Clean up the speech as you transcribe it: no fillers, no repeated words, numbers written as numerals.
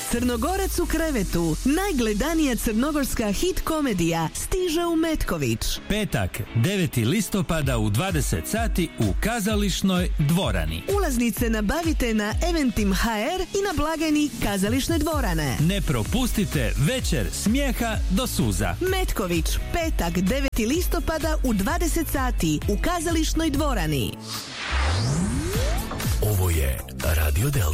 Crnogorac u krevetu, najgledanija crnogorska hit komedija, stiže u Metković. Petak, 9. listopada u 20 sati u Kazališnoj dvorani. Ulaznice nabavite na Eventim.hr i na blagajni Kazališne dvorane. Ne propustite večer smijeha do suza. Metković, petak, 9. listopada u 20 sati u Kazališnoj dvorani. Ovo je Radio Delta.